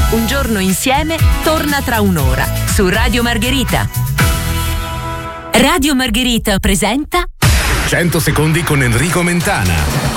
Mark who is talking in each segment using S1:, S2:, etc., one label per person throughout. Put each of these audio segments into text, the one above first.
S1: Un giorno insieme torna tra un'ora su Radio Margherita. Radio Margherita presenta
S2: 100 secondi con Enrico Mentana.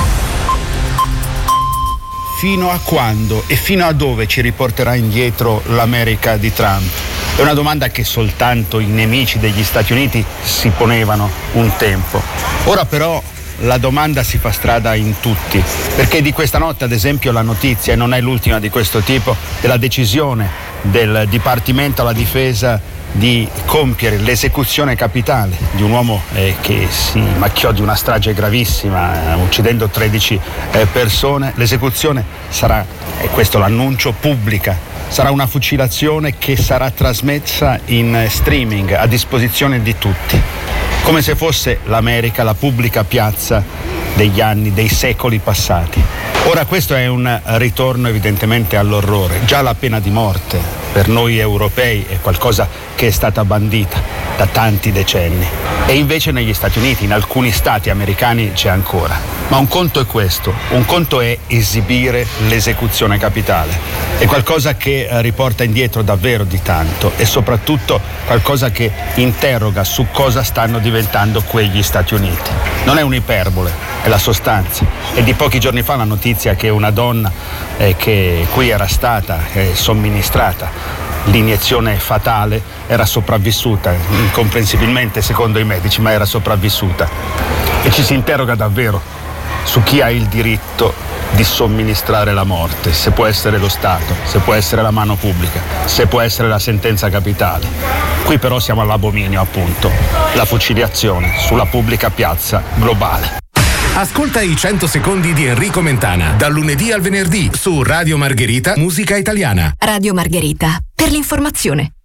S3: Fino a quando e fino a dove ci riporterà indietro l'America di Trump? È una domanda che soltanto i nemici degli Stati Uniti si ponevano un tempo. Ora però la domanda si fa strada in tutti, perché di questa notte ad esempio la notizia, e non è l'ultima di questo tipo, della decisione del Dipartimento alla Difesa di compiere l'esecuzione capitale di un uomo che si macchiò di una strage gravissima, uccidendo 13 persone. L'esecuzione sarà, e questo l'annuncio, pubblica. Sarà una fucilazione che sarà trasmessa in streaming a disposizione di tutti, come se fosse l'America la pubblica piazza degli anni, dei secoli passati. Ora questo è un ritorno evidentemente all'orrore. Già la pena di morte per noi europei è qualcosa che è stata bandita da tanti decenni. E invece negli Stati Uniti, in alcuni stati americani c'è ancora. Ma un conto è questo, un conto è esibire l'esecuzione capitale. È qualcosa che riporta indietro davvero di tanto e soprattutto qualcosa che interroga su cosa stanno diventando quegli Stati Uniti. Non è un'iperbole, è la sostanza. È di pochi giorni fa la notizia che una donna che qui era stata somministrata l'iniezione fatale era sopravvissuta, incomprensibilmente secondo i medici, ma era sopravvissuta. E ci si interroga davvero su chi ha il diritto di somministrare la morte, se può essere lo Stato, se può essere la mano pubblica, se può essere la sentenza capitale. Qui però siamo all'abominio, appunto, la fucilazione sulla pubblica piazza globale.
S2: Ascolta i 100 secondi di Enrico Mentana, dal lunedì al venerdì su Radio Margherita Musica Italiana.
S1: Radio Margherita, per l'informazione.